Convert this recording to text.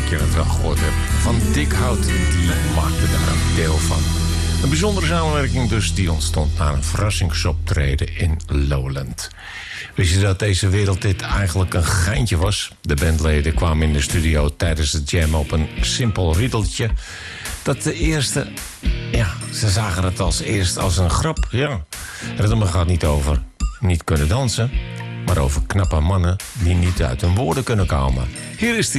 keer het wel gehoord hebt. Van Dikhout, die maakte daar een deel van. Een bijzondere samenwerking dus die ontstond na een verrassingsoptreden in Lowland. Wist je dat deze wereldhit eigenlijk een geintje was? De bandleden kwamen in de studio tijdens de jam op een simpel riedeltje. Dat de eerste... Ja, ze zagen het als eerst als een grap, ja. Het gaat niet over niet kunnen dansen, maar over knappe mannen die niet uit hun woorden kunnen komen. Hier is die.